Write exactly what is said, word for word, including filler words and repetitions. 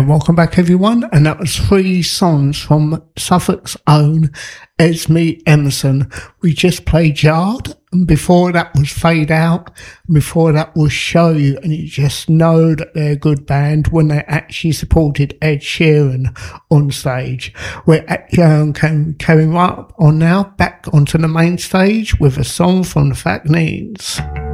And welcome back, everyone. And that was three songs from Suffolk's own Esme Emerson. We just played Yard, and before that was Fade Out, and before that was Show You. And you just know that they're a good band when they actually supported Ed Sheeran on stage. We're actually um, carrying right on now, back onto the main stage with a song from the Fat Needs.